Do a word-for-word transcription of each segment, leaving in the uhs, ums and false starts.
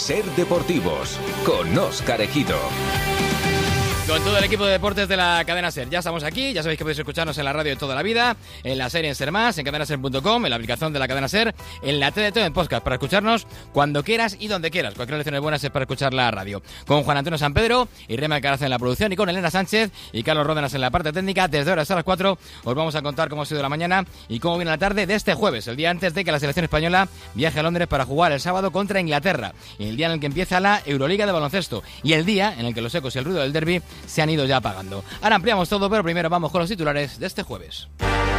Ser Deportivos, con Óscar Ejido. Con todo el equipo de deportes de la cadena SER. Ya estamos aquí, ya sabéis que podéis escucharnos en la radio de toda la vida, en la serie en Ser Más, en cadena ser punto com, en la aplicación de la cadena SER, en la T D T en podcast, para escucharnos cuando quieras y donde quieras. Cualquier lección es buena es para escuchar la radio. Con Juan Antonio San Pedro y Rema Alcaraz en la producción, y con Elena Sánchez y Carlos Ródenas en la parte técnica. Desde ahora hasta las cuatro os vamos a contar cómo ha sido la mañana y cómo viene la tarde de este jueves, el día antes de que la selección española viaje a Londres para jugar el sábado contra Inglaterra, y el día en el que empieza la Euroliga de baloncesto, y el día en el que los ecos y el ruido del derbi se han ido ya apagando. Ahora ampliamos todo, pero primero vamos con los titulares de este jueves.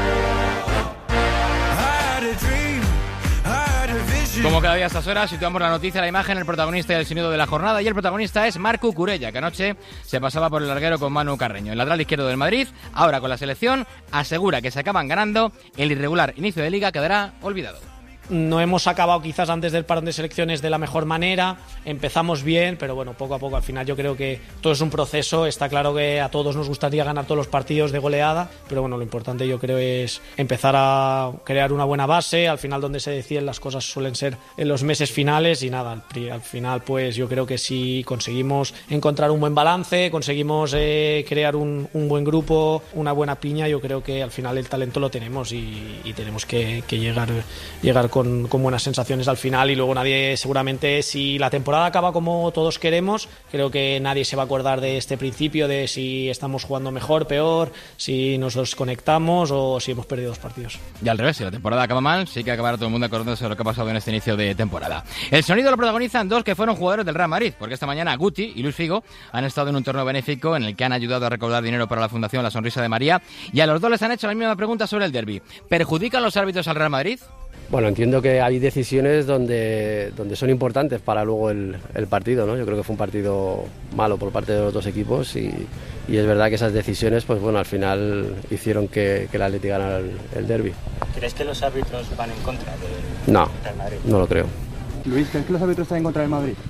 Como cada día a estas horas, situamos la noticia, la imagen, el protagonista y el sonido de la jornada, y el protagonista es Marc Cucurella, que anoche se pasaba por el larguero con Manu Carreño. El lateral izquierdo del Madrid, ahora con la selección, asegura que se acaban ganando, el irregular inicio de liga quedará olvidado. No hemos acabado quizás antes del parón de selecciones de la mejor manera, empezamos bien, pero bueno, poco a poco al final yo creo que todo es un proceso. Está claro que a todos nos gustaría ganar todos los partidos de goleada, pero bueno, lo importante yo creo es empezar a crear una buena base. Al final donde se deciden las cosas suelen ser en los meses finales, y nada, al, al final pues yo creo que si conseguimos encontrar un buen balance, conseguimos eh, crear un, un buen grupo, una buena piña, yo creo que al final el talento lo tenemos y, y tenemos que, que llegar, llegar con Con, con buenas sensaciones al final. Y luego nadie, seguramente, si la temporada acaba como todos queremos, creo que nadie se va a acordar de este principio, de si estamos jugando mejor, peor, si nos desconectamos o si hemos perdido dos partidos. Y al revés, si la temporada acaba mal, sí que acabará todo el mundo acordándose de lo que ha pasado en este inicio de temporada. El sonido lo protagonizan dos que fueron jugadores del Real Madrid, porque esta mañana Guti y Luis Figo han estado en un torneo benéfico en el que han ayudado a recaudar dinero para la Fundación La Sonrisa de María, y a los dos les han hecho la misma pregunta sobre el derbi. ¿Perjudican los árbitros al Real Madrid? Bueno, entiendo que hay decisiones donde, donde son importantes para luego el, el partido, ¿no? Yo creo que fue un partido malo por parte de los dos equipos, y, y es verdad que esas decisiones, pues bueno, al final hicieron que, que el Atleti ganara el, el derbi. ¿Crees que los árbitros van en contra del no, Real Madrid? No lo creo. Luis, ¿crees que los árbitros están en contra del Madrid?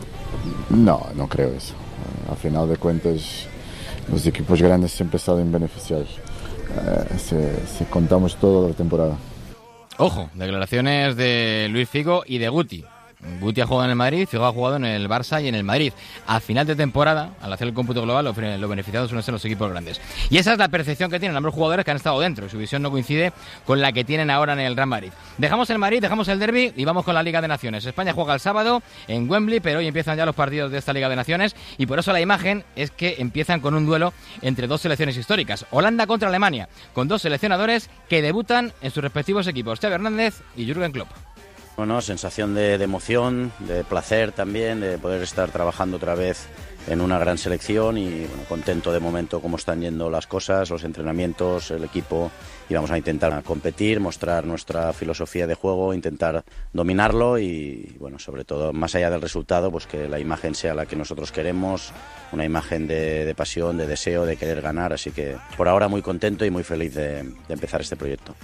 No, no creo eso. Al final de cuentas, los equipos grandes siempre salen beneficiados. Eh, si, si contamos toda la temporada. Ojo, declaraciones de Luis Figo y de Guti. Guti ha jugado en el Madrid, Figo ha jugado en el Barça y en el Madrid. A final de temporada, al hacer el cómputo global, los beneficiados suelen ser los equipos grandes. Y esa es la percepción que tienen ambos jugadores que han estado dentro. Su visión no coincide con la que tienen ahora en el Real Madrid. Dejamos el Madrid, dejamos el derbi y vamos con la Liga de Naciones. España juega el sábado en Wembley, pero hoy empiezan ya los partidos de esta Liga de Naciones, y por eso la imagen es que empiezan con un duelo entre dos selecciones históricas. Holanda contra Alemania, con dos seleccionadores que debutan en sus respectivos equipos, Xavi Hernández y Jürgen Klopp. Bueno, sensación de, de emoción, de placer también, de poder estar trabajando otra vez en una gran selección, y bueno, contento de momento cómo están yendo las cosas, los entrenamientos, el equipo, y vamos a intentar competir, mostrar nuestra filosofía de juego, intentar dominarlo y bueno, sobre todo, más allá del resultado, pues que la imagen sea la que nosotros queremos, una imagen de, de pasión, de deseo, de querer ganar, así que por ahora muy contento y muy feliz de, de empezar este proyecto.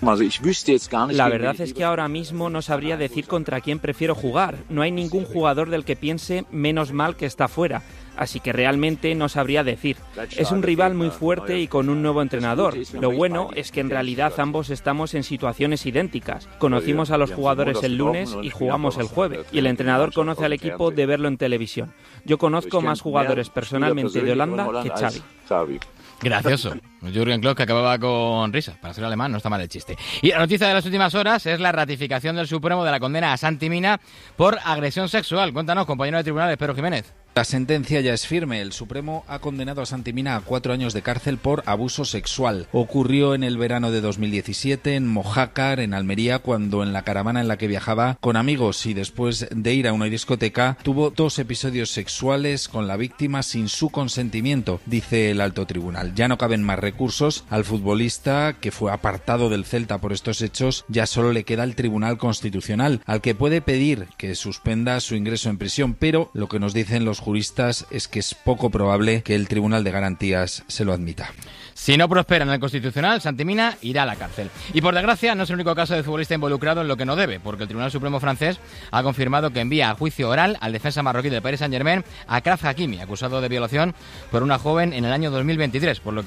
La verdad es que ahora mismo no sabría decir contra quién prefiero jugar, no hay ningún jugador del que piense menos mal que está fuera. Así que realmente no sabría decir. Es un rival muy fuerte y con un nuevo entrenador. Lo bueno es que en realidad ambos estamos en situaciones idénticas. Conocimos a los jugadores el lunes y jugamos el jueves. Y el entrenador conoce al equipo de verlo en televisión. Yo conozco más jugadores personalmente de Holanda que Xavi. Gracioso. Jürgen Klopp, que acababa con risa. Para ser alemán no está mal el chiste. Y la noticia de las últimas horas es la ratificación del Supremo de la condena a Santi Mina por agresión sexual. Cuéntanos, compañero de tribunales, Pedro Jiménez. La sentencia ya es firme. El Supremo ha condenado a Santi Mina a cuatro años de cárcel por abuso sexual. Ocurrió en el verano de dos mil diecisiete en Mojácar, en Almería, cuando en la caravana en la que viajaba con amigos y después de ir a una discoteca tuvo dos episodios sexuales con la víctima sin su consentimiento, dice el alto tribunal. Ya no caben más recursos. Al futbolista, que fue apartado del Celta por estos hechos, ya solo le queda el Tribunal Constitucional, al que puede pedir que suspenda su ingreso en prisión, pero lo que nos dicen los juristas es que es poco probable que el Tribunal de Garantías se lo admita. Si no prospera en el Constitucional, Santi Mina irá a la cárcel. Y por desgracia no es el único caso de futbolista involucrado en lo que no debe, porque el Tribunal Supremo francés ha confirmado que envía a juicio oral al defensa marroquí del Paris Saint-Germain, Achraf Hakimi, acusado de violación por una joven en el año dos mil veintitrés, por lo que al futbolista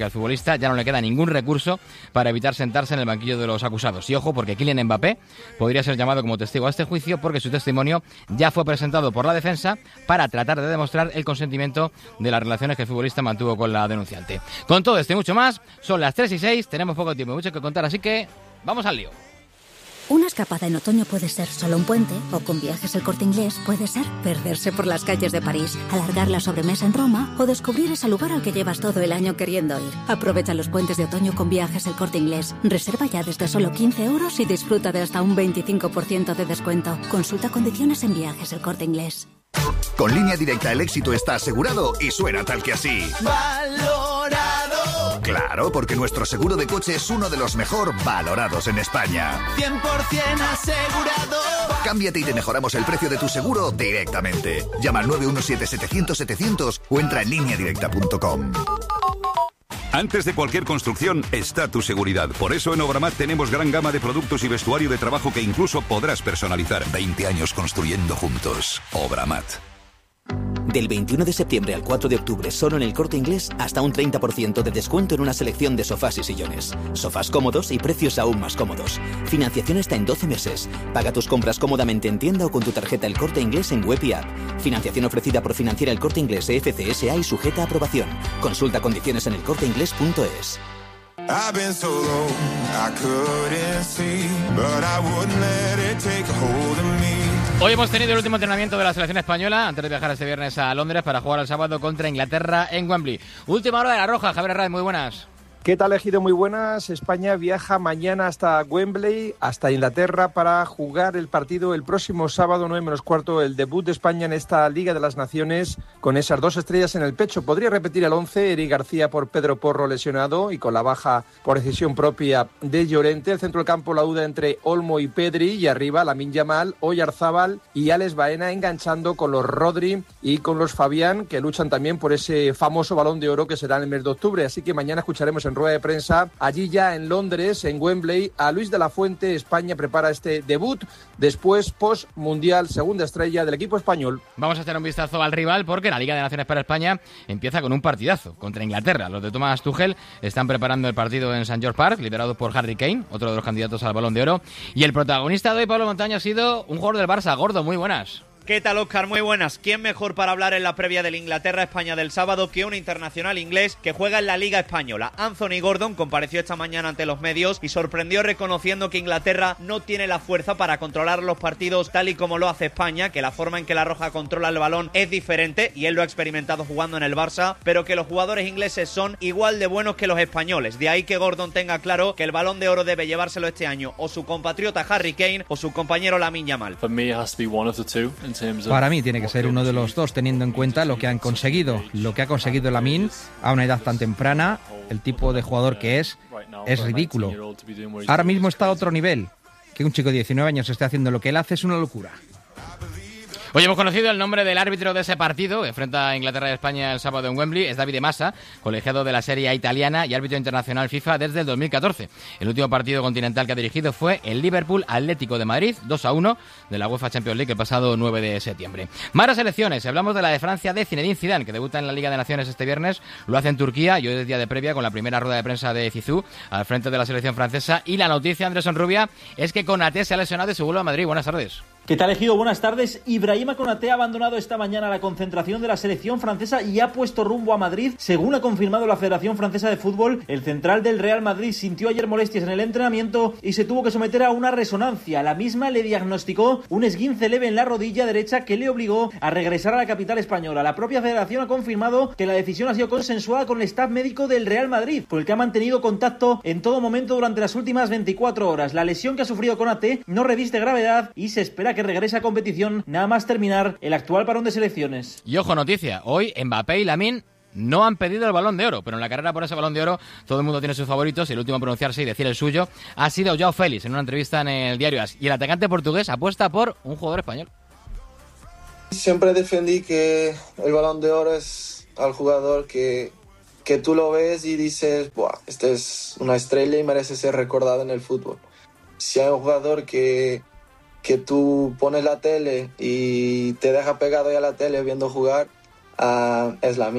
futbolista ya no le queda ningún recurso para evitar sentarse en el banquillo de los acusados. Y ojo, porque Kylian Mbappé podría ser llamado como testigo a este juicio porque su testimonio ya fue presentado por la defensa para tratar de demostrar el consentimiento de las relaciones que el futbolista mantuvo con la denunciante. Con todo esto y mucho más, son las tres y seis, tenemos poco tiempo y mucho que contar, así que vamos al lío. Una escapada en otoño puede ser solo un puente, o con Viajes El Corte Inglés puede ser perderse por las calles de París, alargar la sobremesa en Roma o descubrir ese lugar al que llevas todo el año queriendo ir. Aprovecha los puentes de otoño con Viajes El Corte Inglés. Reserva ya desde solo quince euros y disfruta de hasta un veinticinco por ciento de descuento. Consulta condiciones en Viajes El Corte Inglés. Con Línea Directa el éxito está asegurado y suena tal que así. ¡Valorado! Claro, porque nuestro seguro de coche es uno de los mejor valorados en España. cien por ciento asegurado. Cámbiate y te mejoramos el precio de tu seguro directamente. Llama al nueve uno siete setecientos setecientos o entra en línea directa punto com. Antes de cualquier construcción está tu seguridad. Por eso en Obramat tenemos gran gama de productos y vestuario de trabajo que incluso podrás personalizar. veinte años construyendo juntos. Obramat. Del veintiuno de septiembre al cuatro de octubre, solo en El Corte Inglés, hasta un treinta por ciento de descuento en una selección de sofás y sillones. Sofás cómodos y precios aún más cómodos. Financiación hasta en doce meses. Paga tus compras cómodamente en tienda o con tu tarjeta El Corte Inglés en web y app. Financiación ofrecida por Financiera El Corte Inglés E F C S A y sujeta a aprobación. Consulta condiciones en el corte inglés punto es. I've been so low, I couldn't see, but I wouldn't let it take a hold of me. Hoy hemos tenido el último entrenamiento de la selección española antes de viajar este viernes a Londres para jugar el sábado contra Inglaterra en Wembley. Última hora de la Roja, Javier Herrera, muy buenas. ¿Qué tal, Ejido? Muy buenas. España viaja mañana hasta Wembley, hasta Inglaterra, para jugar el partido el próximo sábado, nueve menos cuarto, el debut de España en esta Liga de las Naciones, con esas dos estrellas en el pecho. Podría repetir el once, Eric García por Pedro Porro lesionado y con la baja por decisión propia de Llorente. El centro del campo, la duda entre Olmo y Pedri, y arriba Lamine Yamal, Oyarzábal y Alex Baena, enganchando con los Rodri y con los Fabián, que luchan también por ese famoso Balón de Oro que será en el mes de octubre. Así que mañana escucharemos en rueda de prensa, allí ya en Londres, en Wembley, a Luis de la Fuente. España prepara este debut después post-mundial, segunda estrella del equipo español. Vamos a echar un vistazo al rival porque la Liga de Naciones para España empieza con un partidazo contra Inglaterra. Los de Thomas Tuchel están preparando el partido en Saint George Park, liderados por Harry Kane, otro de los candidatos al Balón de Oro, y el protagonista de hoy, Pablo Montaño, ha sido un jugador del Barça. Gordo, muy buenas. ¿Qué tal, Óscar? Muy buenas. ¿Quién mejor para hablar en la previa del Inglaterra-España del sábado que un internacional inglés que juega en la Liga Española? Anthony Gordon compareció esta mañana ante los medios y sorprendió reconociendo que Inglaterra no tiene la fuerza para controlar los partidos tal y como lo hace España, que la forma en que la Roja controla el balón es diferente y él lo ha experimentado jugando en el Barça, pero que los jugadores ingleses son igual de buenos que los españoles. De ahí que Gordon tenga claro que el Balón de Oro debe llevárselo este año o su compatriota Harry Kane o su compañero Lamine Yamal. Para mí tiene que ser uno de los dos, teniendo en cuenta lo que han conseguido, lo que ha conseguido Lamine a una edad tan temprana, el tipo de jugador que es, es ridículo. Ahora mismo está a otro nivel. Que un chico de diecinueve años esté haciendo lo que él hace es una locura. Hoy hemos conocido el nombre del árbitro de ese partido que enfrenta a Inglaterra y España el sábado en Wembley. Es Davide Massa, colegiado de la Serie A italiana y árbitro internacional FIFA desde el dos mil catorce. El último partido continental que ha dirigido fue el Liverpool Atlético de Madrid, dos a uno, de la UEFA Champions League el pasado nueve de septiembre. Más selecciones. Hablamos de la de Francia de Zinedine Zidane, que debuta en la Liga de Naciones este viernes. Lo hace en Turquía y hoy es día de previa con la primera rueda de prensa de Zizou al frente de la selección francesa. Y la noticia, Andrés Sonrubia, es que Konaté se ha lesionado y se vuelve a Madrid. Buenas tardes. ¿Qué tal, Ejido? Buenas tardes. Ibrahima Konaté ha abandonado esta mañana la concentración de la selección francesa y ha puesto rumbo a Madrid. Según ha confirmado la Federación Francesa de Fútbol, el central del Real Madrid sintió ayer molestias en el entrenamiento y se tuvo que someter a una resonancia. La misma le diagnosticó un esguince leve en la rodilla derecha que le obligó a regresar a la capital española. La propia Federación ha confirmado que la decisión ha sido consensuada con el staff médico del Real Madrid, por el que ha mantenido contacto en todo momento durante las últimas veinticuatro horas. La lesión que ha sufrido Konaté no reviste gravedad y se espera que regrese a competición nada más terminar el actual parón de selecciones. Y ojo, noticia, hoy Mbappé y Lamine no han pedido el Balón de Oro, pero en la carrera por ese Balón de Oro todo el mundo tiene sus favoritos y el último a pronunciarse y decir el suyo ha sido João Félix en una entrevista en el diario AS. Y el atacante portugués apuesta por un jugador español. Siempre defendí que el Balón de Oro es al jugador que, que tú lo ves y dices, buah, este es una estrella y merece ser recordado en el fútbol. Si hay un jugador que que tú pones la tele y te deja pegado ya a la tele viendo jugar, uh, es Lamine.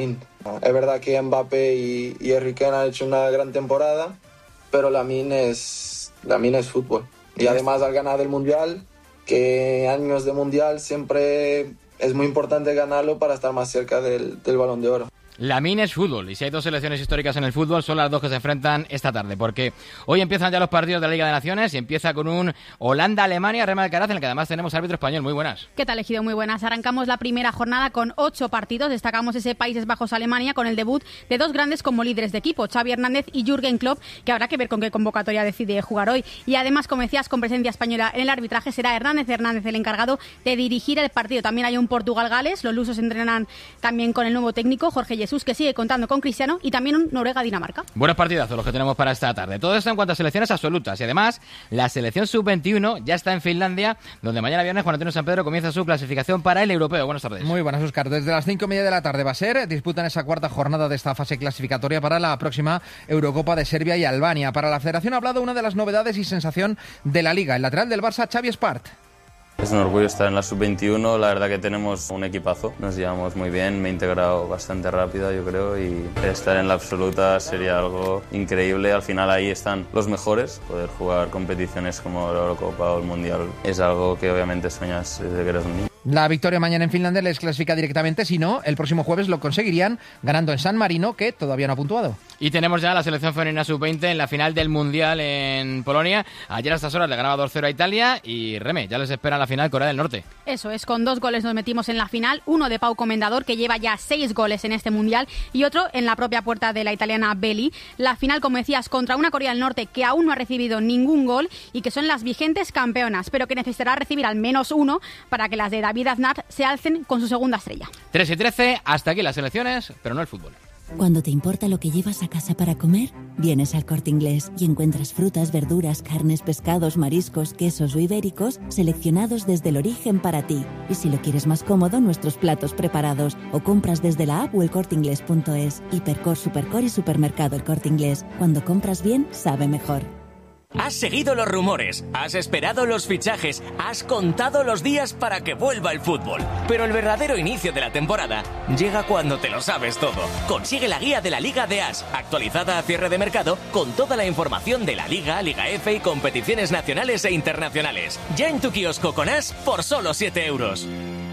Es verdad que Mbappé y, y Harry Kane han hecho una gran temporada, pero Lamine es, Lamine es fútbol. Y además al ganar el Mundial, que años de Mundial siempre es muy importante ganarlo para estar más cerca del, del Balón de Oro. Lamine es fútbol, y si hay dos selecciones históricas en el fútbol, son las dos que se enfrentan esta tarde, porque hoy empiezan ya los partidos de la Liga de Naciones y empieza con un Holanda-Alemania, Rema Alcaraz, en el que además tenemos árbitro español. Muy buenas. ¿Qué tal, Ejido? Muy buenas. Arrancamos la primera jornada con ocho partidos. Destacamos ese Países Bajos-Alemania con el debut de dos grandes como líderes de equipo, Xavi Hernández y Jürgen Klopp, que habrá que ver con qué convocatoria decide jugar hoy. Y además, como decías, con presencia española en el arbitraje, será Hernández Hernández el encargado de dirigir el partido. También hay un Portugal-Gales, los lusos entrenan también con el nuevo técnico, Jorge Jesús, que sigue contando con Cristiano, y también un Noruega-Dinamarca. Buenos partidazos los que tenemos para esta tarde. Todo esto en cuanto a selecciones absolutas. Y además, la selección sub veintiuno ya está en Finlandia, donde mañana viernes Juan Antonio Sampedro comienza su clasificación para el europeo. Buenas tardes. Muy buenas, Óscar. Desde las cinco y media de la tarde va a ser. Disputan esa cuarta jornada de esta fase clasificatoria para la próxima Eurocopa de Serbia y Albania. Para la Federación ha hablado una de las novedades y sensación de la Liga, el lateral del Barça, Xavi Espart. Es un orgullo estar en la sub veintiuno, la verdad que tenemos un equipazo, nos llevamos muy bien, me he integrado bastante rápido yo creo, y estar en la absoluta sería algo increíble. Al final ahí están los mejores, poder jugar competiciones como la Eurocopa o el Mundial es algo que obviamente sueñas desde que eres un niño. La victoria mañana en Finlandia les clasifica directamente, si no, el próximo jueves lo conseguirían ganando en San Marino, que todavía no ha puntuado. Y tenemos ya la selección femenina sub veinte en la final del Mundial en Polonia. Ayer a estas horas le ganaba dos cero a Italia y Reme, ya les espera en la final Corea del Norte. Eso es, con dos goles nos metimos en la final, uno de Pau Comendador, que lleva ya seis goles en este Mundial, y otro en la propia puerta de la italiana Belli. La final, como decías, contra una Corea del Norte que aún no ha recibido ningún gol y que son las vigentes campeonas, pero que necesitará recibir al menos uno para que las de David Aznar se alcen con su segunda estrella. tres y trece, hasta aquí las selecciones, pero no el fútbol. Cuando te importa lo que llevas a casa para comer, vienes al Corte Inglés y encuentras frutas, verduras, carnes, pescados, mariscos, quesos o ibéricos seleccionados desde el origen para ti. Y si lo quieres más cómodo, nuestros platos preparados, o compras desde la app o el corte inglés punto es. Hipercor, Supercor y Supermercado El Corte Inglés. Cuando compras bien, sabe mejor. Has seguido los rumores, has esperado los fichajes, has contado los días para que vuelva el fútbol. Pero el verdadero inicio de la temporada llega cuando te lo sabes todo. Consigue la guía de la Liga de As, actualizada a cierre de mercado, con toda la información de la Liga, Liga F y competiciones nacionales e internacionales. Ya en tu kiosco con As por solo siete euros.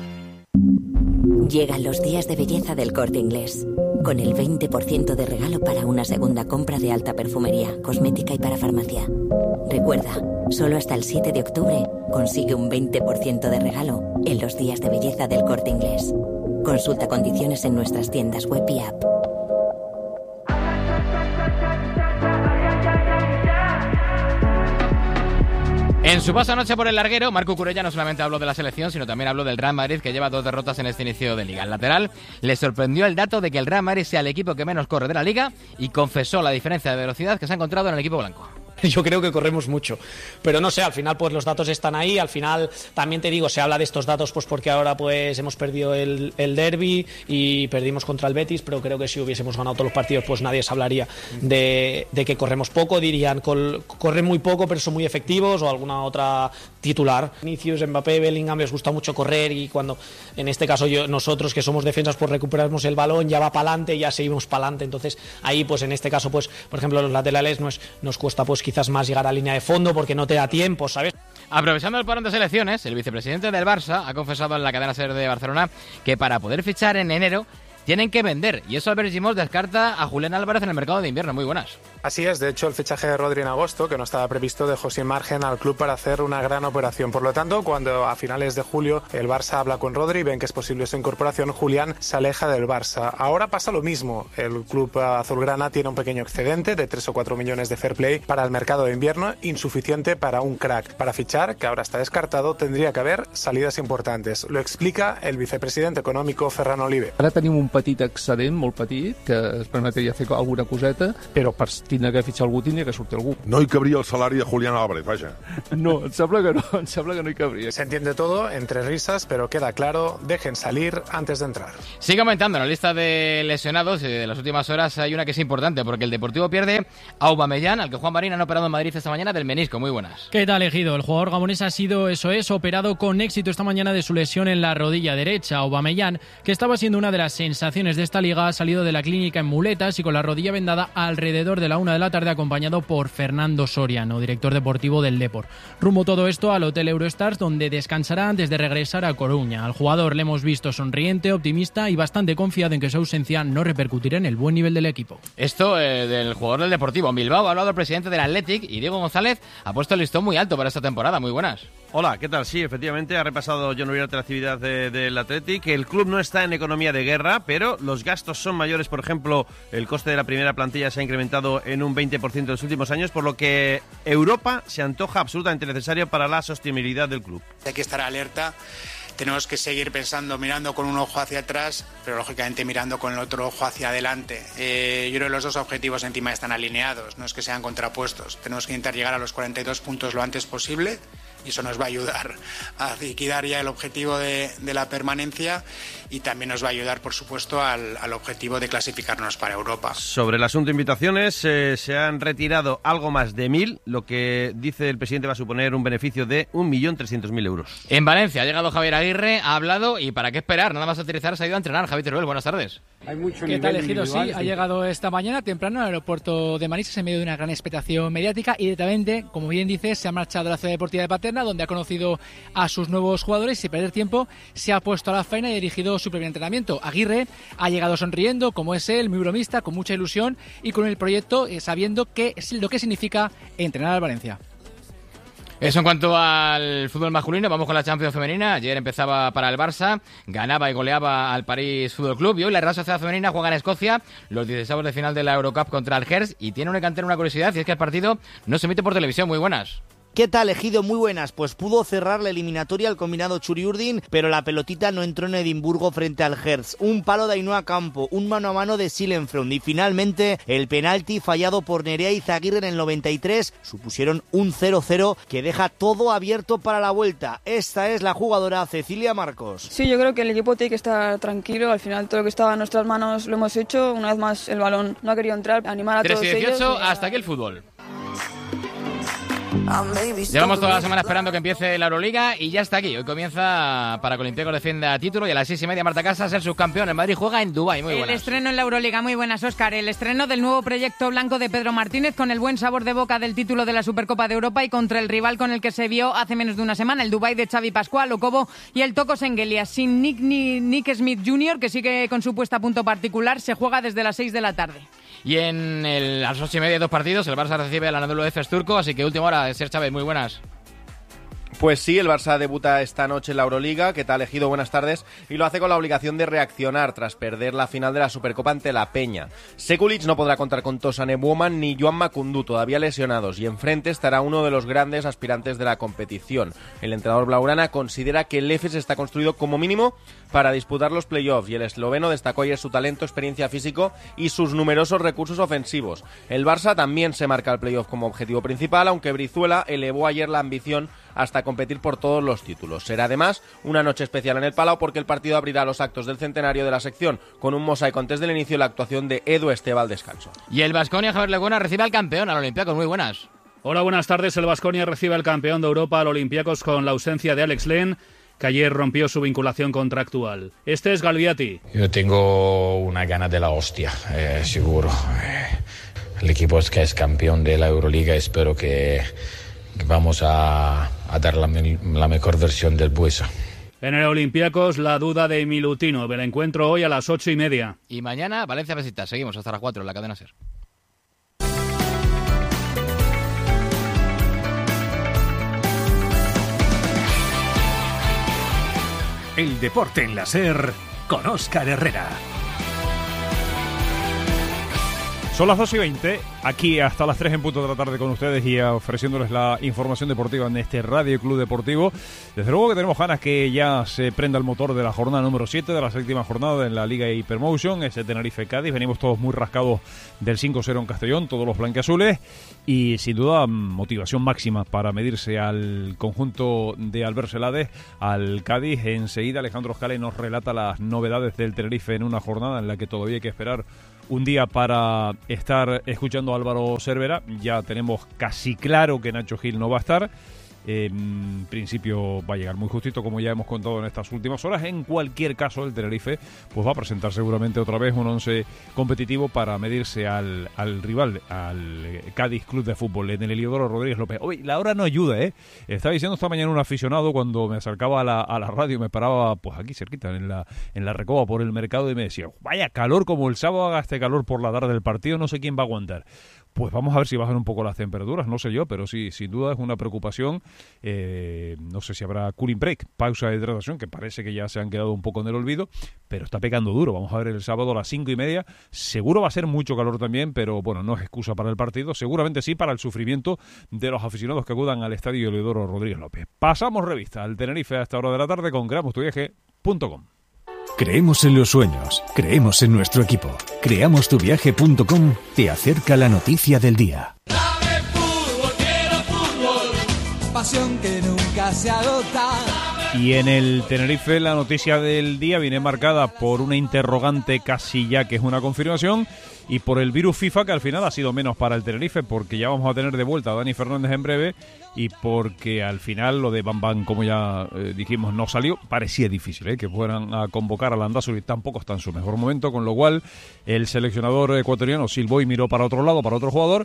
Llegan los días de belleza del Corte Inglés, con el veinte por ciento de regalo para una segunda compra de alta perfumería, cosmética y para farmacia. Recuerda, solo hasta el siete de octubre consigue un veinte por ciento de regalo en los días de belleza del Corte Inglés. Consulta condiciones en nuestras tiendas web y app. En su paso anoche por el larguero, Marco Curella no solamente habló de la selección, sino también habló del Real Madrid, que lleva dos derrotas en este inicio de Liga. El lateral le sorprendió el dato de que el Real Madrid sea el equipo que menos corre de la Liga y confesó la diferencia de velocidad que se ha encontrado en el equipo blanco. Yo creo que corremos mucho, pero no sé, al final pues los datos están ahí, al final también te digo, se habla de estos datos pues porque ahora pues hemos perdido el, el derbi y perdimos contra el Betis, pero creo que si hubiésemos ganado todos los partidos pues nadie se hablaría de, de que corremos poco, dirían col, corren muy poco pero son muy efectivos, o alguna otra titular. Vinicius, Mbappé, Bellingham les gusta mucho correr, y cuando en este caso yo, nosotros que somos defensas pues recuperamos el balón, ya va para adelante, ya seguimos para adelante, entonces ahí pues en este caso pues por ejemplo los laterales nos, nos cuesta pues quizás más llegar a línea de fondo porque no te da tiempo, ¿sabes? Aprovechando el parón de selecciones, el vicepresidente del Barça ha confesado en la cadena SER de Barcelona que para poder fichar en enero tienen que vender, y eso Albert Gimos descarta a Julián Álvarez en el mercado de invierno. Muy buenas. Así es, de hecho el fichaje de Rodri en agosto, que no estaba previsto, dejó sin margen al club para hacer una gran operación. Por lo tanto, cuando a finales de julio el Barça habla con Rodri y ven que es posible su incorporación, Julián se aleja del Barça. Ahora pasa lo mismo, el club azulgrana tiene un pequeño excedente de tres o cuatro millones de fair play para el mercado de invierno, insuficiente para un crack. Para fichar, que ahora está descartado, tendría que haber salidas importantes. Lo explica el vicepresidente económico Ferran Olive. Ara tenim un petit excedent, molt petit, que es permetria fer alguna coseta, però per tindre que fitxar algú tindria que sortir algú. No hi cabria el salari de Julián Álvarez, vaja. No, em sembla que no, em sembla que no hi cabria. Se entiende todo, entre risas, pero queda claro, dejen salir antes de entrar. Sigue aumentando en la lista de lesionados de las últimas horas. Hay una que es importante, porque el Deportivo pierde a Aubameyang, al que Juan Marín han operado en Madrid esta mañana del menisco. Muy buenas. ¿Qué tal, Ejido? El jugador gabonés ha sido, eso es, operado con éxito esta mañana de su lesión en la rodilla derecha. Aubameyang, que estaba siendo una de las sensaciones Naciones de esta liga ha salido de la clínica en muletas y con la rodilla vendada alrededor de la una de la tarde, acompañado por Fernando Soriano, director deportivo del Depor. Rumbo todo esto al Hotel Eurostars, donde descansará antes de regresar a Coruña. Al jugador le hemos visto sonriente, optimista y bastante confiado en que su ausencia no repercutirá en el buen nivel del equipo. Esto eh, del jugador del Deportivo. En Bilbao ha hablado el presidente del Athletic y Diego González ha puesto el listón muy alto para esta temporada. Muy buenas. Hola, ¿qué tal? Sí, efectivamente, ha repasado John Uriarte la actividad de, del Athletic. El club no está en economía de guerra, pero los gastos son mayores. Por ejemplo, el coste de la primera plantilla se ha incrementado en un veinte por ciento en los últimos años, por lo que Europa se antoja absolutamente necesario para la sostenibilidad del club. Hay que estar alerta. Tenemos que seguir pensando, mirando con un ojo hacia atrás, pero lógicamente mirando con el otro ojo hacia adelante. Eh, yo creo que los dos objetivos encima están alineados, no es que sean contrapuestos. Tenemos que intentar llegar a los cuarenta y dos puntos lo antes posible y eso nos va a ayudar a liquidar ya el objetivo de, de la permanencia y también nos va a ayudar, por supuesto, al, al objetivo de clasificarnos para Europa. Sobre el asunto de invitaciones, eh, se han retirado algo más de mil, lo que dice el presidente va a suponer un beneficio de un millón trescientos mil euros. En Valencia ha llegado Javier Aguirre, ha hablado y ¿para qué esperar? Nada más aterrizar se ha ido a entrenar. Javier Teruel, buenas tardes. Hay mucho ¿Qué tal, Ejido? Sí, ha llegado esta mañana temprano al aeropuerto de Manises en medio de una gran expectación mediática y directamente, como bien dices, se ha marchado a la ciudad deportiva de Paterna, donde ha conocido a sus nuevos jugadores y sin perder tiempo se ha puesto a la faena y ha dirigido su primer entrenamiento. Aguirre ha llegado sonriendo, como es él, muy bromista, con mucha ilusión y con el proyecto eh, sabiendo qué es lo que significa entrenar al Valencia. Eso en cuanto al fútbol masculino. Vamos con la Champions femenina. Ayer empezaba para el Barça, ganaba y goleaba al París Fútbol Club y hoy la Real Sociedad femenina juega en Escocia los dieciséis de final de la Eurocup contra el Hertz y tiene una cantera una curiosidad y es que el partido no se emite por televisión. Muy buenas. ¿Qué tal, Ejido? Muy buenas. Pues pudo cerrar la eliminatoria el combinado Churi-Urdin, pero la pelotita no entró en Edimburgo frente al Hertz. Un palo de Ainhoa Campo, un mano a mano de Silenfront y finalmente el penalti fallado por Nerea Izaguirre en el noventa y tres supusieron un cero cero que deja todo abierto para la vuelta. Esta es la jugadora Cecilia Marcos. Sí, yo creo que el equipo tiene que estar tranquilo. Al final todo lo que estaba en nuestras manos lo hemos hecho. Una vez más el balón no ha querido entrar. Animar a todos ellos. tres y dieciocho, hasta aquí el fútbol. Llevamos toda la semana esperando que empiece la Euroliga y ya está aquí. Hoy comienza para que Olympiacos defienda título y a las seis y media Marta Casas, el subcampeón. El Madrid juega en Dubái. Muy buenas. El estreno en la Euroliga. Muy buenas, Óscar. El estreno del nuevo proyecto blanco de Pedro Martínez con el buen sabor de boca del título de la Supercopa de Europa y contra el rival con el que se vio hace menos de una semana, el Dubái de Xavi Pascual, Okobo y el Toko Sengelia. Sin Nick, ni Nick Smith junior, que sigue con su puesta a punto particular, se juega desde las seis de la tarde. Y en el, a las ocho y media, dos partidos, el Barça recibe al Anadolu Efes turco, así que última hora, Ser Chávez, muy buenas. Pues sí, el Barça debuta esta noche en la Euroliga. ¿Qué tal, Ejido? Buenas tardes. Y lo hace con la obligación de reaccionar tras perder la final de la Supercopa ante la Peña. Sekulic no podrá contar con Tosan Ebuoman ni Joan Macundú, todavía lesionados, y enfrente estará uno de los grandes aspirantes de la competición. El entrenador blaugrana considera que el Efes está construido como mínimo para disputar los playoffs y el esloveno destacó ayer su talento, experiencia físico y sus numerosos recursos ofensivos. El Barça también se marca el playoff como objetivo principal, aunque Brizuela elevó ayer la ambición hasta competir por todos los títulos. Será además una noche especial en el Palau porque el partido abrirá los actos del centenario de la sección con un mosaico antes del inicio de la actuación de Edu Esteve al descanso. Y el Baskonia, Javier Legona, recibe al campeón, al Olympiacos. Muy buenas. Hola, buenas tardes. El Baskonia recibe al campeón de Europa, al Olympiacos, con la ausencia de Alex Len, que ayer rompió su vinculación contractual. Este es Galviati. Yo tengo una gana de la hostia, eh, seguro. Eh, el equipo es que es campeón de la Euroliga. Espero que, que vamos a, a dar la, la mejor versión del Buesa. En el Olympiacos, la duda de Milutinov. El encuentro hoy a las ocho y media. Y mañana, Valencia Besiktas. Seguimos hasta las cuatro en la cadena SER. El deporte en la SER con Óscar Herrera. Son las dos y veinte, aquí hasta las tres en punto de la tarde con ustedes y ofreciéndoles la información deportiva en este Radio Club Deportivo. Desde luego que tenemos ganas que ya se prenda el motor de la jornada número siete, de la séptima jornada en la Liga Hypermotion, ese Tenerife-Cádiz. Venimos todos muy rascados del cinco cero en Castellón, todos los blanquiazules, y sin duda motivación máxima para medirse al conjunto de Albert Celades, al Cádiz. Enseguida Alejandro Scale nos relata las novedades del Tenerife en una jornada en la que todavía hay que esperar un día para estar escuchando a Álvaro Cervera. Ya tenemos casi claro que Nacho Gil no va a estar En principio va a llegar muy justito, como ya hemos contado en estas últimas horas. En cualquier caso, el Tenerife pues va a presentar seguramente otra vez un once competitivo para medirse al, al rival, al Cádiz Club de Fútbol, en el Heliodoro Rodríguez López. Oye, la hora no ayuda, ¿eh? Estaba diciendo esta mañana un aficionado cuando me acercaba a la, a la radio, me paraba pues aquí cerquita, en la, en la Recoba, por el mercado, y me decía, vaya calor, como el sábado haga este calor por la tarde del partido, no sé quién va a aguantar. Pues vamos a ver si bajan un poco las temperaturas, no sé yo, pero sí, sin duda es una preocupación. Eh, no sé si habrá cooling break, pausa de hidratación, que parece que ya se han quedado un poco en el olvido, pero está pegando duro. Vamos a ver el sábado a las cinco y media. Seguro va a ser mucho calor también, pero bueno, no es excusa para el partido. Seguramente sí para el sufrimiento de los aficionados que acudan al estadio Heliodoro Rodríguez López. Pasamos revista al Tenerife a esta hora de la tarde con creamos tu viaje punto com. Creemos en los sueños, creemos en nuestro equipo. creamos tu viaje punto com te acerca la noticia del día. Dame fútbol, quiero fútbol, pasión que nunca se agota. Y en el Tenerife la noticia del día viene marcada por una interrogante casi ya que es una confirmación, y por el virus FIFA, que al final ha sido menos para el Tenerife, porque ya vamos a tener de vuelta a Dani Fernández en breve, y porque al final lo de Bam Bam, como ya eh, dijimos, no salió. Parecía difícil ¿eh? que fueran a convocar a Landázuri, tampoco está en su mejor momento, con lo cual el seleccionador ecuatoriano Silboy miró para otro lado, para otro jugador,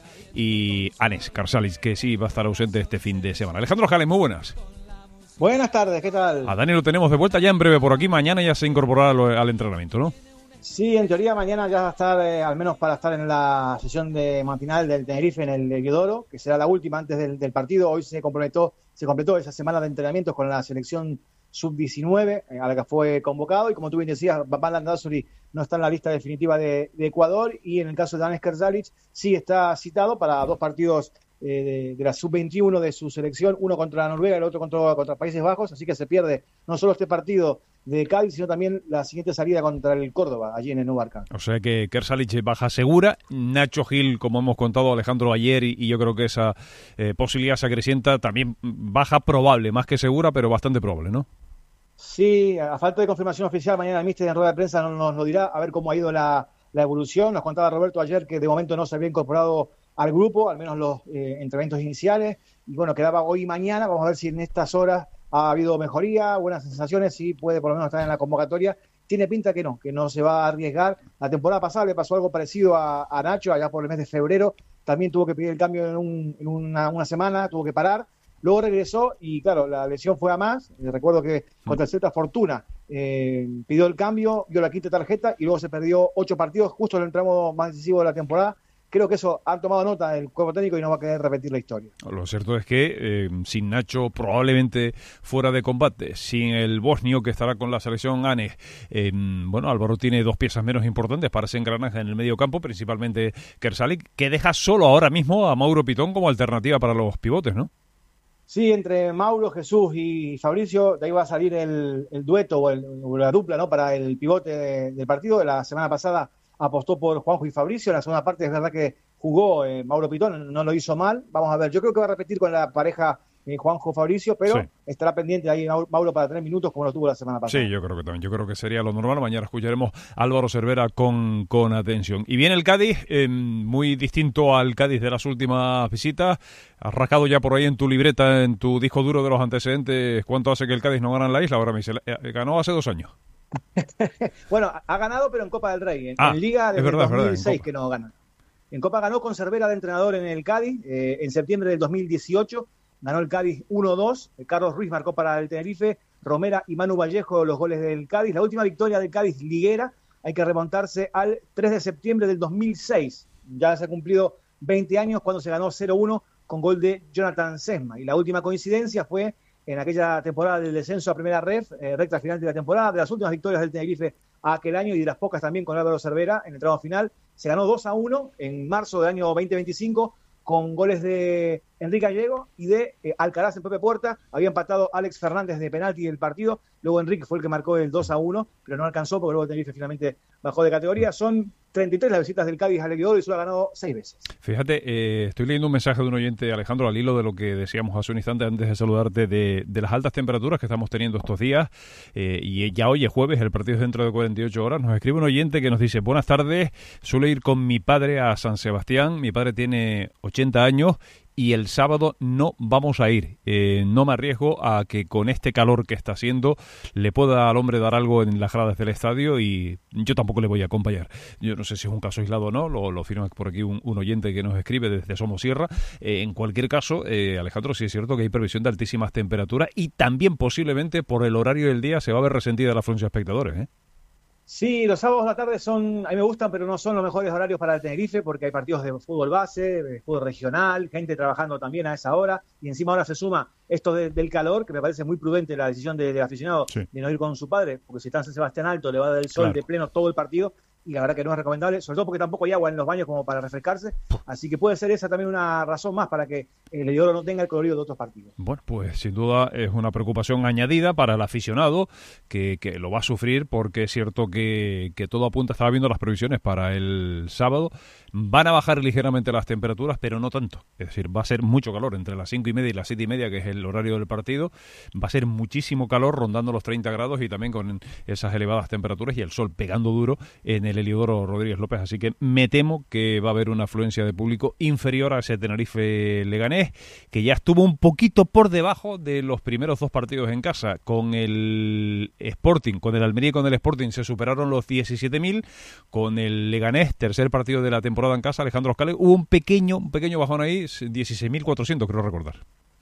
y Anes Karsalis, que sí va a estar ausente este fin de semana. Alejandro Jales, muy buenas. Buenas tardes, ¿qué tal? A Dani lo tenemos de vuelta ya en breve por aquí, mañana ya se incorporará al, al entrenamiento, ¿no? Sí, en teoría mañana ya va a estar, eh, al menos para estar en la sesión de matinal del Tenerife en el Heliodoro, que será la última antes del, del partido. Hoy se completó, se completó esa semana de entrenamientos con la selección sub diecinueve, eh, a la que fue convocado, y como tú bien decías, Bam Landázuri no está en la lista definitiva de, de Ecuador, y en el caso de Anes Karsalis sí está citado para dos partidos eh, de, de la sub veintiuno de su selección, uno contra Noruega y el otro contra, contra Países Bajos, así que se pierde no solo este partido de Cádiz, sino también la siguiente salida contra el Córdoba, allí en el Nou Barca. O sea que Karsalich baja segura. Nacho Gil, como hemos contado Alejandro ayer, y, y yo creo que esa eh, posibilidad se acrecienta, también baja probable, más que segura, pero bastante probable, ¿no? Sí, a falta de confirmación oficial, mañana el míster en rueda de prensa nos, nos lo dirá, a ver cómo ha ido la, la evolución. Nos contaba Roberto ayer que de momento no se había incorporado al grupo, al menos los eh, entrenamientos iniciales, y bueno, quedaba hoy y mañana. Vamos a ver si en estas horas ha habido mejoría, buenas sensaciones, si puede por lo menos estar en la convocatoria. Tiene pinta que no, que no se va a arriesgar. La temporada pasada le pasó algo parecido a, a Nacho, allá por el mes de febrero. También tuvo que pedir el cambio en, un, en una, una semana, tuvo que parar. Luego regresó y, claro, la lesión fue a más. Eh, recuerdo que contra el Celta Fortuna eh, pidió el cambio, dio la quinta tarjeta y luego se perdió ocho partidos justo en el tramo más decisivo de la temporada. Creo que eso han tomado nota el cuerpo técnico y no va a querer repetir la historia. Lo cierto es que eh, sin Nacho probablemente fuera de combate, sin el bosnio que estará con la selección Anes, eh, bueno, Álvaro tiene dos piezas menos importantes para ese engranaje en el medio campo, principalmente Karsalich, que deja solo ahora mismo a Mauro Pitón como alternativa para los pivotes, ¿no? Sí, entre Mauro, Jesús y Fabricio, de ahí va a salir el, el dueto o, el, o la dupla, ¿no?, para el pivote de, del partido. De la semana pasada apostó por Juanjo y Fabricio. En la segunda parte es verdad que jugó eh, Mauro Pitón, no lo hizo mal. Vamos a ver, yo creo que va a repetir con la pareja eh, Juanjo-Fabricio, pero sí, estará pendiente ahí Mauro para tres minutos como lo tuvo la semana pasada. Sí, yo creo que también, yo creo que sería lo normal. Mañana escucharemos a Álvaro Cervera con, con atención. Y viene el Cádiz, eh, muy distinto al Cádiz de las últimas visitas. Has rascado ya por ahí en tu libreta, en tu disco duro de los antecedentes, ¿cuánto hace que el Cádiz no gana en la isla? Ahora me dice, ganó hace dos años. Bueno, ha ganado, pero en Copa del Rey. En, ah, en Liga desde es verdad, el dos mil seis verdad, que no gana. En Copa ganó con Cervera de entrenador en el Cádiz. Eh, en septiembre del dos mil dieciocho ganó el Cádiz uno dos. Carlos Ruiz marcó para el Tenerife. Romera y Manu Vallejo los goles del Cádiz. La última victoria del Cádiz liguera hay que remontarse al tres de septiembre del dos mil seis. Ya se ha cumplido veinte años cuando se ganó cero uno con gol de Jonathan Sesma. Y la última coincidencia fue en aquella temporada del descenso a Primera Ref, eh, recta final de la temporada, de las últimas victorias del Tenerife a aquel año y de las pocas también con Álvaro Cervera en el tramo final. Se ganó dos a uno en marzo del año veinte veinticinco con goles de Enrique Gallego y de eh, Alcaraz en propia puerta. Había empatado Alex Fernández de penalti del partido. Luego Enrique fue el que marcó el dos a uno, pero no alcanzó porque luego el Tenerife finalmente bajó de categoría. Son treinta y tres las visitas del Cádiz al Heliodoro y solo ha ganado seis veces. Fíjate, eh, estoy leyendo un mensaje de un oyente, Alejandro, al hilo de lo que decíamos hace un instante antes de saludarte, de, de las altas temperaturas que estamos teniendo estos días, eh, y ya hoy es jueves, el partido es dentro de cuarenta y ocho horas. Nos escribe un oyente que nos dice, buenas tardes, suelo ir con mi padre a San Sebastián, mi padre tiene ochenta años y el sábado no vamos a ir. Eh, no me arriesgo a que con este calor que está haciendo le pueda al hombre dar algo en las gradas del estadio y yo tampoco le voy a acompañar. Yo no sé si es un caso aislado o no, lo, lo firma por aquí un, un oyente que nos escribe desde Somosierra. Eh, en cualquier caso, eh, Alejandro, sí es cierto que hay previsión de altísimas temperaturas y también posiblemente por el horario del día se va a ver resentida la afluencia de espectadores, ¿eh? Sí, los sábados de la tarde son, a mí me gustan, pero no son los mejores horarios para el Tenerife porque hay partidos de fútbol base, de fútbol regional, gente trabajando también a esa hora y encima ahora se suma esto de, del calor, que me parece muy prudente la decisión del de aficionado sí. de no ir con su padre, porque si está en San Sebastián Alto le va a dar el sol claro. de pleno todo el partido y la verdad que no es recomendable, sobre todo porque tampoco hay agua en los baños como para refrescarse, así que puede ser esa también una razón más para que el Heliodoro no tenga el colorido de otros partidos. Bueno, pues sin duda es una preocupación añadida para el aficionado que, que lo va a sufrir porque es cierto que, que todo apunta, estaba viendo las previsiones para el sábado, van a bajar ligeramente las temperaturas, pero no tanto, es decir, va a ser mucho calor entre las cinco y media y las siete y media, que es el horario del partido, va a ser muchísimo calor rondando los treinta grados y también con esas elevadas temperaturas y el sol pegando duro en el Heliodoro Rodríguez López, así que me temo que va a haber una afluencia de público inferior a ese Tenerife Leganés, que ya estuvo un poquito por debajo de los primeros dos partidos en casa. Con el Sporting, con el Almería y con el Sporting se superaron los diecisiete mil, con el Leganés, tercer partido de la temporada en casa, Alejandro Oscales, hubo un pequeño, un pequeño bajón ahí, dieciséis mil cuatrocientos creo recordar.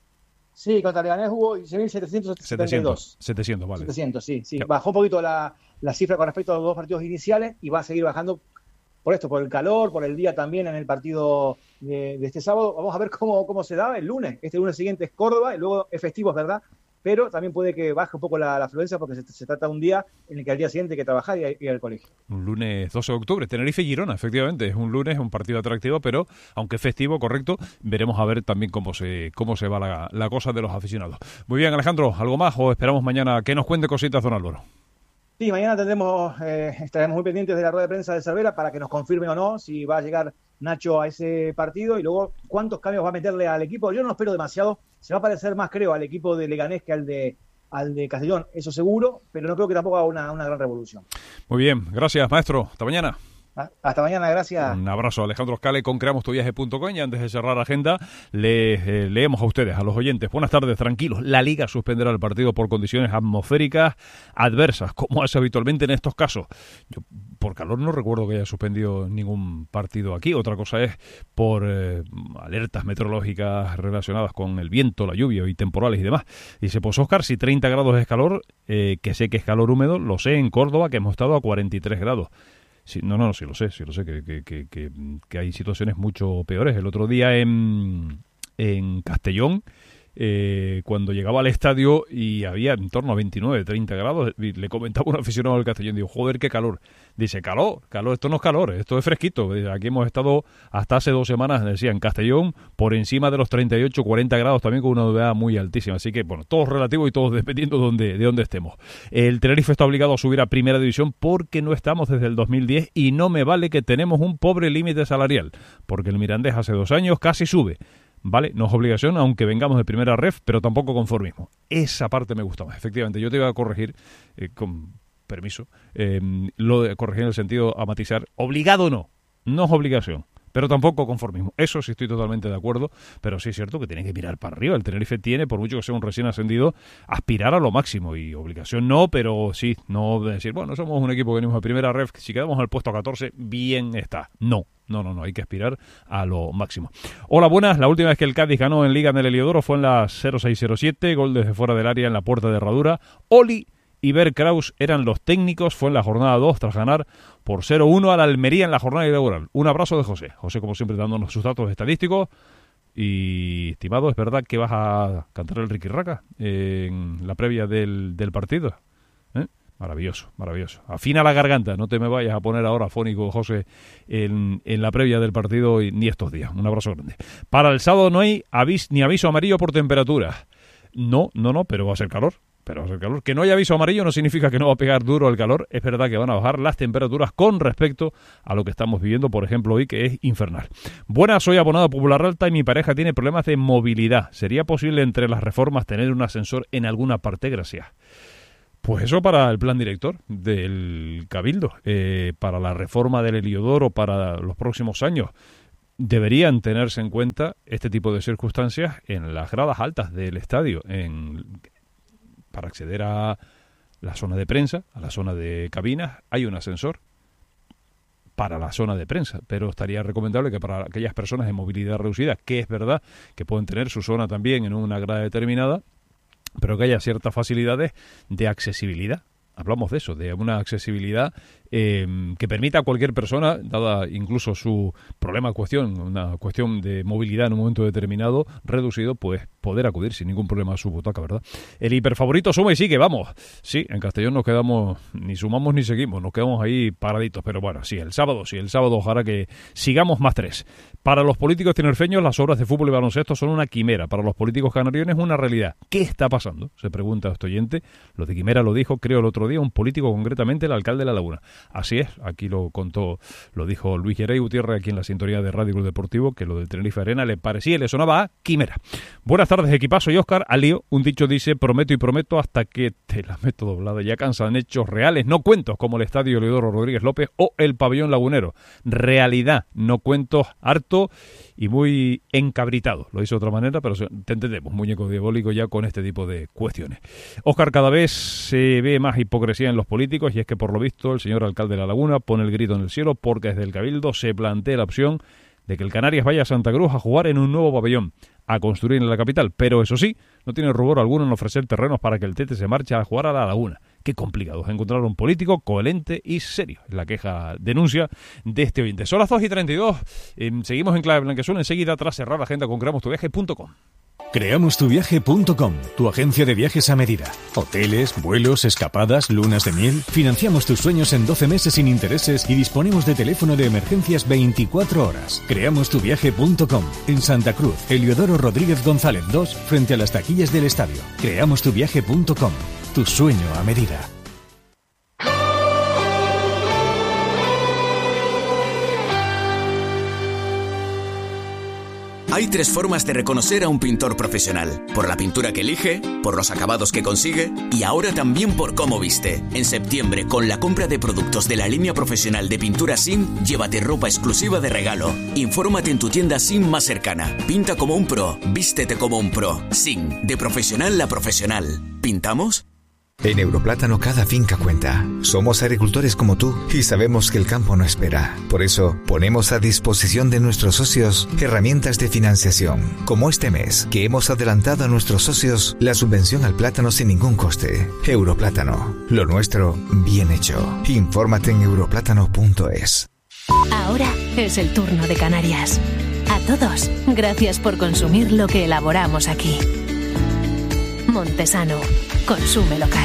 Sí, contra Leganés hubo dieciséis mil setecientos setenta y dos. setecientos, vale. setecientos, sí, sí. Bajó un poquito la, la cifra con respecto a los dos partidos iniciales y va a seguir bajando por esto, por el calor, por el día también en el partido de, de este sábado. Vamos a ver cómo, cómo se da el lunes. Este lunes siguiente es Córdoba y luego es festivo, es verdad, pero también puede que baje un poco la, la afluencia porque se, se trata de un día en el que al día siguiente hay que trabajar y ir al colegio. Un lunes doce de octubre, Tenerife-Girona, efectivamente, es un lunes, un partido atractivo, pero aunque festivo, correcto, veremos a ver también cómo se cómo se va la, la cosa de los aficionados. Muy bien, Alejandro, ¿algo más o esperamos mañana que nos cuente cositas don Álvaro? Sí, mañana tendremos, eh, estaremos muy pendientes de la rueda de prensa de Cervera para que nos confirme o no si va a llegar Nacho a ese partido y luego cuántos cambios va a meterle al equipo. Yo no espero demasiado, se va a parecer más, creo, al equipo de Leganés que al de al de Castellón, eso seguro, pero no creo que tampoco haga una, una gran revolución. Muy bien, gracias, maestro. Hasta mañana. Hasta mañana, gracias. Un abrazo, Alejandro Oscale con creamos tu viaje punto com. Y antes de cerrar la agenda, le, eh, leemos a ustedes, a los oyentes. Buenas tardes, tranquilos. La Liga suspenderá el partido por condiciones atmosféricas adversas, como hace habitualmente en estos casos. Yo, por calor, no recuerdo que haya suspendido ningún partido aquí. Otra cosa es por eh, alertas meteorológicas relacionadas con el viento, la lluvia y temporales y demás. Dice, pues Óscar, si treinta grados es calor, eh, que sé que es calor húmedo, lo sé en Córdoba, que hemos estado a cuarenta y tres grados. Sí, no, no, sí lo sé, sí lo sé, que, que, que, que, que hay situaciones mucho peores. El otro día en, en Castellón, eh, cuando llegaba al estadio y había en torno a veintinueve, treinta grados, le comentaba un aficionado del Castellón, digo, joder, qué calor. Dice, calor, calor, esto no es calor, esto es fresquito. Aquí hemos estado hasta hace dos semanas, decía, en Castellón, por encima de los treinta y ocho, cuarenta grados, también con una humedad muy altísima. Así que, bueno, todo es relativo y todo dependiendo de dónde, de dónde estemos. El Tenerife está obligado a subir a Primera División porque no estamos desde el dos mil diez y no me vale que tenemos un pobre límite salarial, porque el Mirandés hace dos años casi sube. Vale, no es obligación, aunque vengamos de primera ref, pero tampoco conformismo. Esa parte me gusta más. Efectivamente, yo te iba a corregir, eh, con permiso, eh, lo de corregir en el sentido a matizar. Obligado no, no es obligación, pero tampoco conformismo. Eso sí estoy totalmente de acuerdo, pero sí es cierto que tiene que mirar para arriba. El Tenerife tiene, por mucho que sea un recién ascendido, aspirar a lo máximo. Y obligación no, pero sí, no decir, bueno, somos un equipo que venimos a primera ref, si quedamos al puesto catorce, bien está. No. No, no, no, hay que aspirar a lo máximo. Hola, buenas. La última vez que el Cádiz ganó en Liga en el Heliodoro fue en la cero seis cero siete, gol desde fuera del área en la puerta de Herradura. Oli y Bert Kraus eran los técnicos, fue en la jornada dos tras ganar por cero uno a la Almería en la jornada inaugural. Un abrazo de José. José, como siempre, dándonos sus datos estadísticos. Y, estimado, ¿es verdad que vas a cantar el Riqui Raca en la previa del, del partido? ¿Eh? Maravilloso, maravilloso. Afina la garganta, no te me vayas a poner ahora fónico, José, en, en la previa del partido y, ni estos días. Un abrazo grande. Para el sábado no hay avis, ni aviso amarillo por temperatura. No, no, no, pero va a ser calor. Pero va a ser calor. Que no haya aviso amarillo no significa que no va a pegar duro el calor. Es verdad que van a bajar las temperaturas con respecto a lo que estamos viviendo, por ejemplo, hoy, que es infernal. Buenas, soy abonado a Popular Alta y mi pareja tiene problemas de movilidad. ¿Sería posible entre las reformas tener un ascensor en alguna parte? Gracias. Pues eso para el plan director del Cabildo, eh, para la reforma del Heliodoro para los próximos años. deberían tenerse en cuenta este tipo de circunstancias en las gradas altas del estadio, en, para acceder a la zona de prensa, a la zona de cabinas, hay un ascensor para la zona de prensa, pero estaría recomendable que para aquellas personas de movilidad reducida, que es verdad que pueden tener su zona también en una grada determinada, pero que haya ciertas facilidades de accesibilidad. Hablamos de eso, de una accesibilidad eh, que permita a cualquier persona, dada incluso su problema en cuestión, una cuestión de movilidad en un momento determinado, reducido, pues poder acudir sin ningún problema a su butaca, ¿verdad? El hiperfavorito suma y sigue, vamos. Sí, en Castellón nos quedamos, ni sumamos ni seguimos, nos quedamos ahí paraditos, pero bueno, sí, el sábado, sí, el sábado ojalá que sigamos más tres. Para los políticos tinerfeños, las obras de fútbol y baloncesto son una quimera. Para los políticos canarios es una realidad. ¿Qué está pasando? Se pregunta este oyente. Lo de quimera lo dijo, creo, el otro día un político, concretamente el alcalde de La Laguna. Así es, aquí lo contó, lo dijo Luis Gerey Gutiérrez aquí en la sintonía de Radio Club Deportivo, que lo de Tenerife Arena le parecía y le sonaba a quimera. Buenas tardes, equipazo y Óscar. Al lío, un dicho dice, prometo y prometo hasta que te la meto doblada. Ya cansan hechos reales, no cuentos, como el Estadio Leodoro Rodríguez López o el Pabellón Lagunero. Realidad, no cuentos, harto y muy encabritado. Lo hice de otra manera, pero te entendemos, muñeco diabólico ya con este tipo de cuestiones. Óscar, cada vez se ve más hipocresía en los políticos y es que por lo visto el señor alcalde de La Laguna pone el grito en el cielo porque desde el Cabildo se plantea la opción de que el Canarias vaya a Santa Cruz a jugar en un nuevo pabellón, a construir en la capital, pero eso sí, no tiene rubor alguno en ofrecer terrenos para que el Tete se marche a jugar a La Laguna. Qué complicado es encontrar un político coherente y serio. Es la queja, denuncia de este oyente. Son las dos y treinta y dos. Eh, seguimos en Clave Blanqueazul. Enseguida, tras cerrar la agenda con creamos tu viaje punto com. creamos tu viaje punto com, tu agencia de viajes a medida. Hoteles, vuelos, escapadas, lunas de miel. Financiamos tus sueños en doce meses sin intereses y disponemos de teléfono de emergencias veinticuatro horas. creamos tu viaje punto com. En Santa Cruz, Heliodoro Rodríguez González dos, frente a las taquillas del estadio. creamos tu viaje punto com. Tu sueño a medida. Hay tres formas de reconocer a un pintor profesional: por la pintura que elige, por los acabados que consigue y ahora también por cómo viste. En septiembre, con la compra de productos de la línea profesional de pintura S I M, llévate ropa exclusiva de regalo. Infórmate en tu tienda S I M más cercana. Pinta como un pro, vístete como un pro. S I M, de profesional a profesional. ¿Pintamos? En Europlátano cada finca cuenta. Somos agricultores como tú y sabemos que el campo no espera. Por eso, ponemos a disposición de nuestros socios herramientas de financiación, como este mes, que hemos adelantado a nuestros socios la subvención al plátano sin ningún coste. Europlátano, lo nuestro bien hecho. Infórmate en europlátano punto es. Ahora es el turno de Canarias. A todos, gracias por consumir lo que elaboramos aquí. Montesano. Consume local.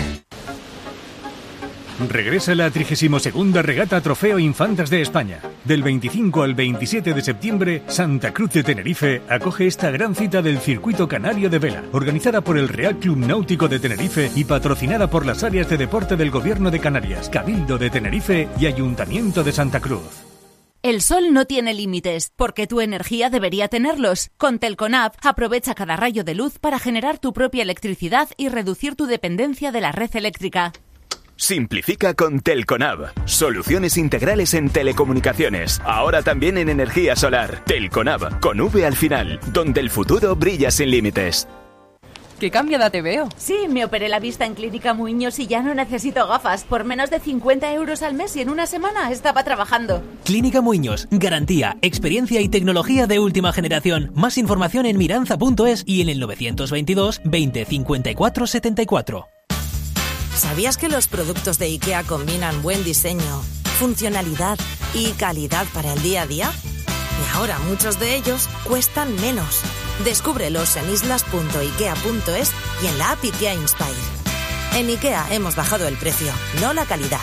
Regresa la trigésima segunda Regata Trofeo Infantas de España. Del veinticinco al veintisiete de septiembre, Santa Cruz de Tenerife acoge esta gran cita del Circuito Canario de Vela, organizada por el Real Club Náutico de Tenerife y patrocinada por las áreas de deporte del Gobierno de Canarias, Cabildo de Tenerife y Ayuntamiento de Santa Cruz. El sol no tiene límites, porque tu energía debería tenerlos. Con Telconab, aprovecha cada rayo de luz para generar tu propia electricidad y reducir tu dependencia de la red eléctrica. Simplifica con Telconab. Soluciones integrales en telecomunicaciones. Ahora también en energía solar. Telconab, con V al final, donde el futuro brilla sin límites. ¡Qué cambiada te veo! Sí, me operé la vista en Clínica Muiños y ya no necesito gafas. Por menos de cincuenta euros al mes y en una semana estaba trabajando. Clínica Muiños. Garantía, experiencia y tecnología de última generación. Más información en miranza punto es y en el novecientos veintidós veinte cincuenta y cuatro setenta y cuatro. ¿Sabías que los productos de IKEA combinan buen diseño, funcionalidad y calidad para el día a día? Y ahora muchos de ellos cuestan menos. Descúbrelos en islas punto ikea punto es y en la app IKEA Inspire. En IKEA hemos bajado el precio, no la calidad.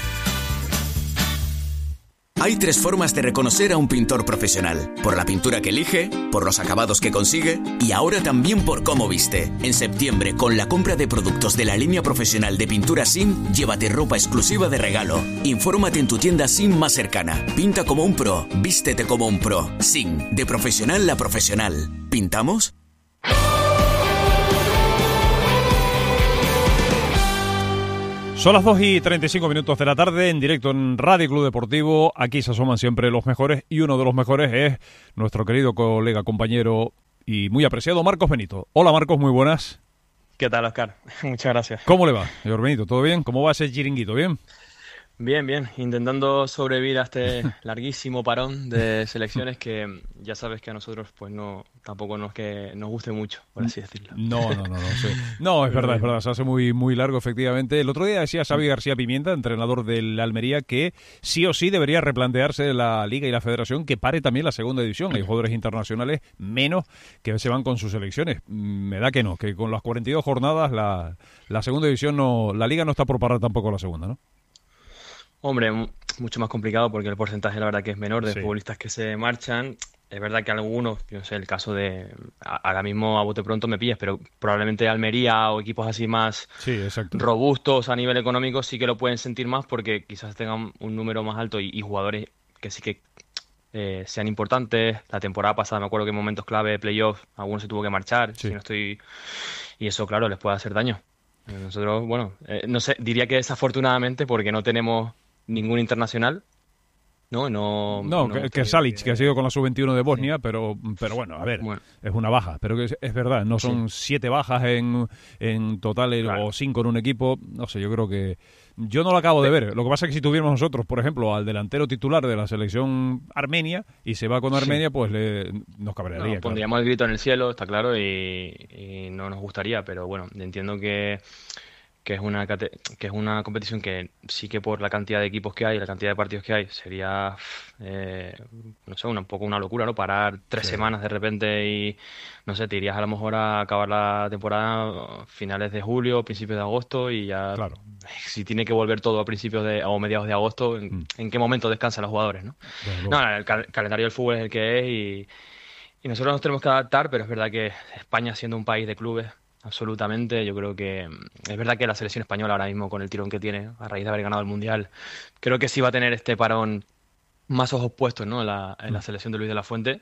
Hay tres formas de reconocer a un pintor profesional: por la pintura que elige, por los acabados que consigue y ahora también por cómo viste. En septiembre, con la compra de productos de la línea profesional de pintura S I M, llévate ropa exclusiva de regalo. Infórmate en tu tienda S I M más cercana. Pinta como un pro, vístete como un pro. S I M, de profesional a profesional. ¿Pintamos? Son las dos y treinta y cinco minutos de la tarde, en directo en Radio Club Deportivo. Aquí se asoman siempre los mejores y uno de los mejores es nuestro querido colega, compañero y muy apreciado Marcos Benito. Hola Marcos, muy buenas. ¿Qué tal, Oscar? Muchas gracias. ¿Cómo le va, señor Benito? ¿Todo bien? ¿Cómo va ese chiringuito? ¿Bien? Bien, bien. Intentando sobrevivir a este larguísimo parón de selecciones que ya sabes que a nosotros pues no tampoco nos que nos guste mucho, por así decirlo. No, no, no, no sé. No, es verdad, es verdad. Se hace muy, muy largo, efectivamente. El otro día decía Xavi García Pimienta, entrenador del Almería, que sí o sí debería replantearse la Liga y la Federación que pare también la segunda división. Hay jugadores internacionales menos que se van con sus selecciones. Me da que no, que con las cuarenta y dos jornadas la, la segunda división no, la Liga no está por parar tampoco la segunda, ¿no? Hombre, mucho más complicado porque el porcentaje la verdad que es menor de sí. futbolistas que se marchan. Es verdad que algunos, yo no sé, el caso de, ahora mismo a bote pronto me pillas, pero probablemente Almería o equipos así más sí, robustos a nivel económico sí que lo pueden sentir más porque quizás tengan un número más alto y, y jugadores que sí que eh, sean importantes. La temporada pasada me acuerdo que en momentos clave de playoff algunos se tuvo que marchar, sí. si no estoy y eso claro les puede hacer daño. Nosotros, bueno, eh, no sé, diría que desafortunadamente porque no tenemos ningún internacional, ¿no? No, no, no que, que Salic, que... que ha sido con la sub veintiuno de Bosnia, sí. pero pero bueno, a ver, bueno. es una baja, pero que es, es verdad, no son sí. siete bajas en, en total claro. o cinco en un equipo, no sé, yo creo que yo no lo acabo de ver. Lo que pasa es que si tuviéramos nosotros, por ejemplo, al delantero titular de la selección armenia y se va con Armenia, sí. pues le, nos cabrearía. No, pondríamos claro. el grito en el cielo, está claro, y, y no nos gustaría, pero bueno, entiendo que que es una que es una competición que sí que por la cantidad de equipos que hay, la cantidad de partidos que hay, sería eh, no sé, una, un poco una locura, ¿no? Parar tres sí. semanas de repente y no sé, te irías a lo mejor a acabar la temporada finales de julio, principios de agosto y ya claro. si tiene que volver todo a principios de o mediados de agosto, ¿en, mm. ¿en qué momento descansan los jugadores, no? Bueno, no, el cal- calendario del fútbol es el que es y, y nosotros nos tenemos que adaptar, pero es verdad que España siendo un país de clubes absolutamente, yo creo que es verdad que la selección española ahora mismo con el tirón que tiene a raíz de haber ganado el Mundial, creo que sí va a tener este parón más ojos puestos, ¿no? en, la, en la selección de Luis de la Fuente,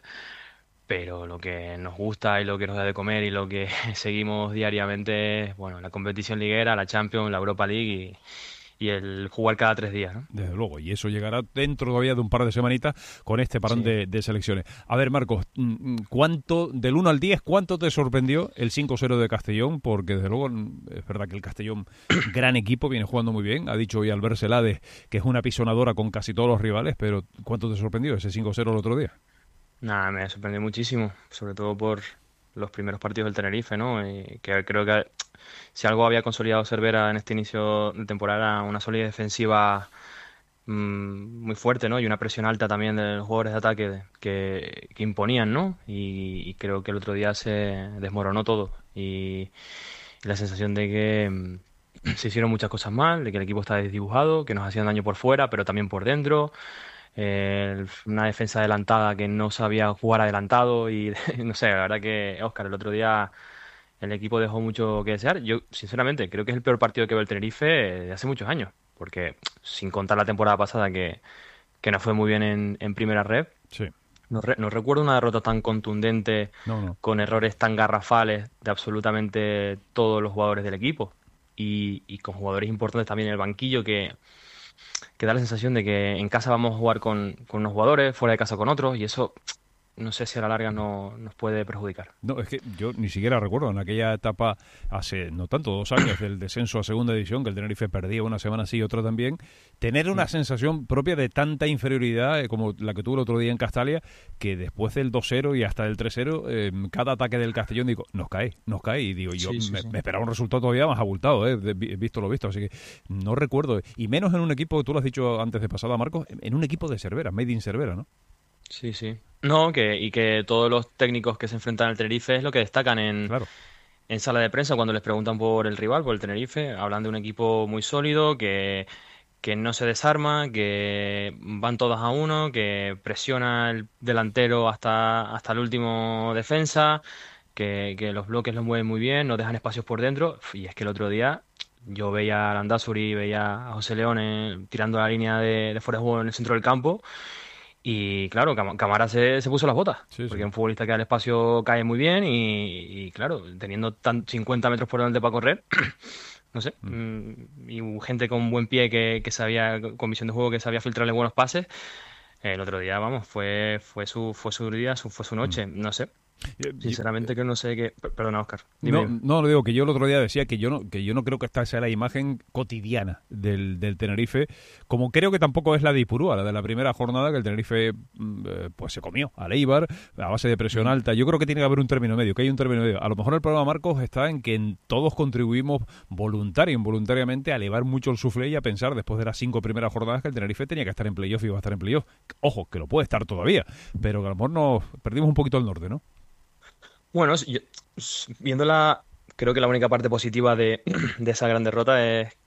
pero lo que nos gusta y lo que nos da de comer y lo que seguimos diariamente es bueno, la competición liguera, la Champions, la Europa League y, y el jugar cada tres días, ¿no? Desde luego, y eso llegará dentro todavía de un par de semanitas con este parón sí. de, de selecciones. A ver, Marcos, ¿cuánto, del uno al diez, cuánto te sorprendió el cinco cero de Castellón? Porque desde luego es verdad que el Castellón, gran equipo, viene jugando muy bien. Ha dicho hoy Albert Celades que es una pisonadora con casi todos los rivales, pero ¿cuánto te sorprendió ese cinco cero el otro día? Nada, me sorprendió muchísimo, sobre todo por los primeros partidos del Tenerife, ¿no? Y que creo que si algo había consolidado Cervera en este inicio de temporada, una solidez defensiva mmm, muy fuerte, ¿no? Y una presión alta también de los jugadores de ataque que, que imponían, ¿no? Y, y creo que el otro día se desmoronó todo. Y, y la sensación de que mmm, se hicieron muchas cosas mal, de que el equipo está desdibujado, que nos hacían daño por fuera, pero también por dentro. Eh, una defensa adelantada que no sabía jugar adelantado y no sé, la verdad que Óscar, el otro día el equipo dejó mucho que desear. Yo sinceramente creo que es el peor partido que veo el Tenerife de hace muchos años, porque sin contar la temporada pasada que, que no fue muy bien en, en primera red, sí. no, re, no recuerdo una derrota tan contundente no, no. con errores tan garrafales de absolutamente todos los jugadores del equipo y, y con jugadores importantes también en el banquillo que que da la sensación de que en casa vamos a jugar con, con unos jugadores, fuera de casa con otros, y eso no sé si a la larga no, nos puede perjudicar. No, es que yo ni siquiera recuerdo en aquella etapa, hace no tanto, dos años, del descenso a segunda división, que el Tenerife perdía una semana sí y otra también, tener una sí. sensación propia de tanta inferioridad eh, como la que tuvo el otro día en Castalia, que después del dos cero y hasta el tres cero, eh, cada ataque del Castellón, digo, nos cae, nos cae, y digo, yo sí, sí, me, sí. me esperaba un resultado todavía más abultado, eh, de, visto lo visto, así que no recuerdo, y menos en un equipo, tú lo has dicho antes de pasada, Marcos, en un equipo de Cervera, Made in Cervera, ¿no? Sí, sí. No, que y que todos los técnicos que se enfrentan al Tenerife es lo que destacan en, claro. en sala de prensa cuando les preguntan por el rival, por el Tenerife. Hablan de un equipo muy sólido, que, que no se desarma, que van todos a uno, que presiona el delantero hasta, hasta el último defensa, que, que los bloques los mueven muy bien, no dejan espacios por dentro. Y es que el otro día yo veía a Landázuri, veía a José León eh, tirando la línea de, de fuera de juego en el centro del campo. Y claro, Camara se, se puso las botas, sí, porque sí. un futbolista que al espacio cae muy bien y, y claro, teniendo tan cincuenta metros por delante para correr, no sé, mm. y hubo gente con buen pie que, que sabía, con visión de juego, que sabía filtrarle buenos pases. El otro día, vamos, fue fue su fue su día, su, fue su noche, mm. no sé. Sinceramente que no sé qué... Perdona, Óscar. No, no, lo digo, que yo el otro día decía que yo no que yo no creo que esta sea la imagen cotidiana del, del Tenerife, como creo que tampoco es la de Ipurúa, la de la primera jornada, que el Tenerife eh, pues se comió al Eibar a base de presión alta. Yo creo que tiene que haber un término medio, que hay un término medio. A lo mejor el problema, Marcos, está en que todos contribuimos voluntario e involuntariamente a elevar mucho el suflé y a pensar, después de las cinco primeras jornadas, que el Tenerife tenía que estar en playoff y iba a estar en playoff. Ojo, que lo puede estar todavía, pero que a lo mejor nos perdimos un poquito el norte, ¿no? Bueno, yo, viéndola, creo que la única parte positiva de, de esa gran derrota es